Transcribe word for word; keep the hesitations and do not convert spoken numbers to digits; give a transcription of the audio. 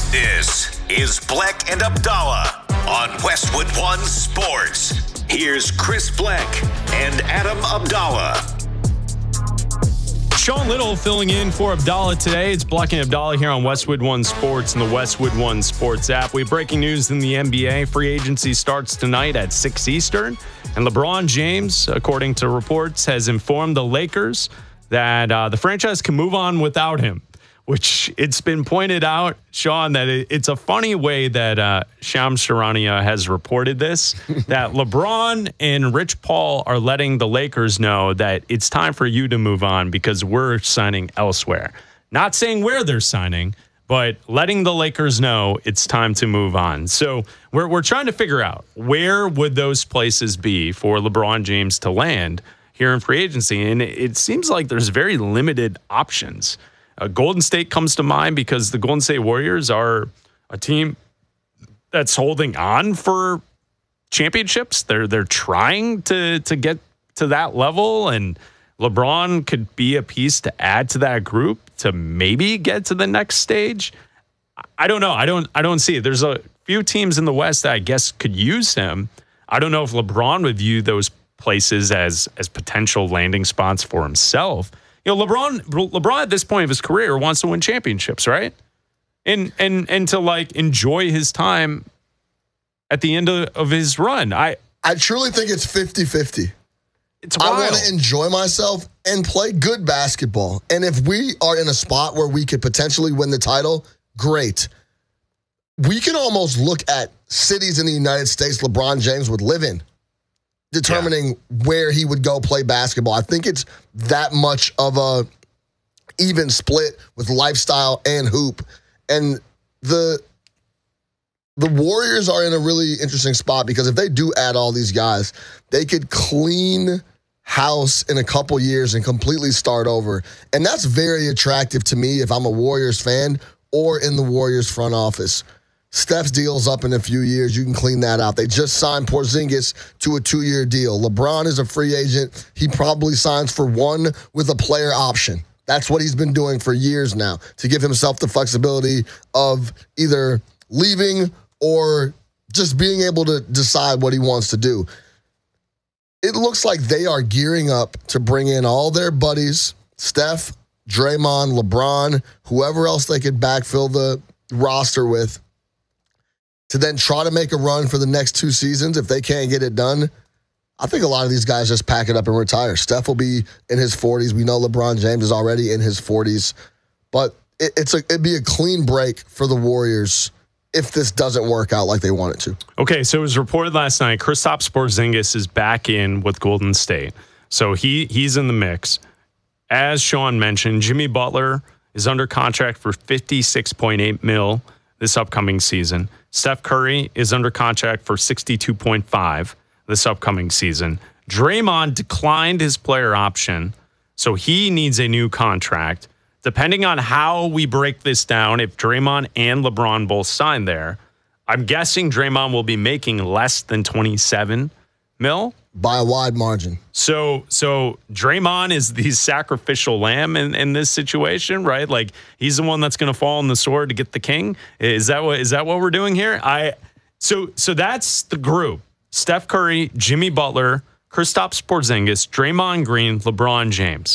This is Bleck and Abdallah on Westwood One Sports. Here's Chris Bleck and Adam Abdallah. Sean Little filling in for Abdallah today. It's Bleck and Abdallah here on Westwood One Sports and the Westwood One Sports app. We have breaking news in the N B A. Free agency starts tonight at six Eastern. And LeBron James, according to reports, has informed the Lakers that uh, the franchise can move on without him, which it's been pointed out, Sean, that it, it's a funny way that uh, Shams Charania has reported this, that LeBron and Rich Paul are letting the Lakers know that it's time for you to move on because we're signing elsewhere. Not saying where they're signing, but letting the Lakers know it's time to move on. So we're we're trying to figure out where would those places be for LeBron James to land here in free agency. And it seems like there's very limited options. Uh, Golden State comes to mind because the Golden State Warriors are a team that's holding on for championships. They're they're trying to to get to that level, and LeBron could be a piece to add to that group to maybe get to the next stage. I don't know. I don't I don't see it. There's a few teams in the West that I guess could use him. I don't know if LeBron would view those places as as potential landing spots for himself. You know, LeBron LeBron at this point of his career wants to win championships, right? And and and to like enjoy his time at the end of, of his run. I I truly think it's fifty-fifty. It's wild. I want to enjoy myself and play good basketball. And if we are in a spot where we could potentially win the title, great. We can almost look at cities in the United States LeBron James would live in, determining yeah. where he would go play basketball. I think it's that much of a even split with lifestyle and hoop. And the the Warriors are in a really interesting spot because if they do add all these guys, they could clean house in a couple years and completely start over. And that's very attractive to me if I'm a Warriors fan or in the Warriors front office. Steph's deal's up in a few years. You can clean that out. They just signed Porzingis to a two-year deal. LeBron is a free agent. He probably signs for one with a player option. That's what he's been doing for years now, to give himself the flexibility of either leaving or just being able to decide what he wants to do. It looks like they are gearing up to bring in all their buddies, Steph, Draymond, LeBron, whoever else they could backfill the roster with, to then try to make a run for the next two seasons. If they can't get it done, I think a lot of these guys just pack it up and retire. Steph will be in his forties. We know LeBron James is already in his forties. But it, it's a, it'd be a clean break for the Warriors if this doesn't work out like they want it to. Okay, so it was reported last night, Kristaps Porzingis is back in with Golden State. So he he's in the mix. As Sean mentioned, Jimmy Butler is under contract for fifty-six point eight mil this upcoming season. Steph Curry is under contract for sixty-two point five this upcoming season. Draymond declined his player option, so he needs a new contract. Depending on how we break this down, if Draymond and LeBron both sign there, I'm guessing Draymond will be making less than twenty-seven mil. By a wide margin. So so Draymond is the sacrificial lamb in, in this situation, right? Like, he's the one that's going to fall on the sword to get the king. Is that what is that what we're doing here? I so so that's the group. Steph Curry, Jimmy Butler, Kristaps Porzingis, Draymond Green, LeBron James.